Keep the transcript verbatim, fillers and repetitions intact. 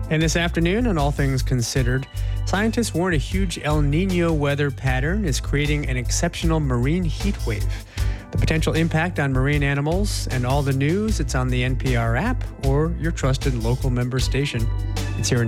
And this afternoon, on All Things Considered, scientists warn a huge El Nino weather pattern is creating an exceptional marine heat wave. The potential impact on marine animals and all the news, it's on the N P R app or your trusted local member station. It's here in